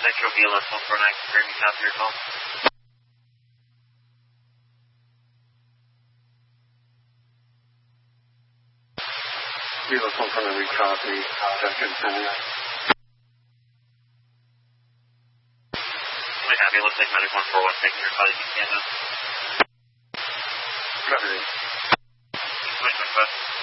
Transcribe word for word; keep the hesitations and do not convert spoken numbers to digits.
Metro B L S one four nine, confirming copy your call. B L S one four nine, we copy. Check continue. We have you. Looks like Medic one four one taking your call. You can stand up. Copy. Thanks so much,